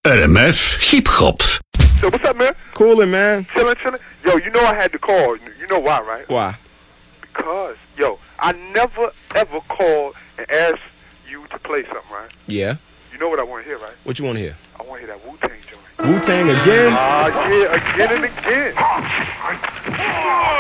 RMF Hip Hop. So what's up, man? Coolin', man. Chillin'. Yo, you know I had to call. You know why, right? Why? Because, yo, I never, ever called and asked you to play something, right? Yeah. You know what I want to hear, right? What you want to hear? I want to hear that Wu-Tang joint. Wu-Tang again? Yeah, again and again.